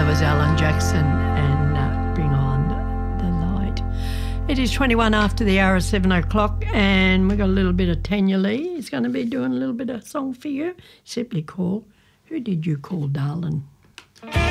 was Alan Jackson and Bring On the Light. It is 21 after the hour of 7 o'clock and we've got a little bit of Tanya Lee. He's going to be doing a little bit of song for you. Simply call, Who Did You Call, Darling?